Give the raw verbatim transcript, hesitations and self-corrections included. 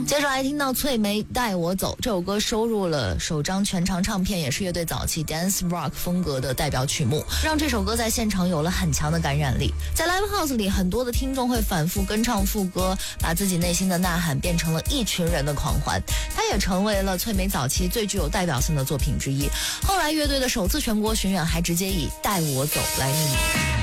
接着来听到翠梅带我走，这首歌收入了首张全长唱片，也是乐队早期 dance rock 风格的代表曲目，让这首歌在现场有了很强的感染力。在 live house 里，很多的听众会反复跟唱副歌，把自己内心的呐喊变成了一群人的狂欢，它也成为了翠梅早期最具有代表性的作品之一。后来乐队的首次全国巡演还直接以带我走来命名。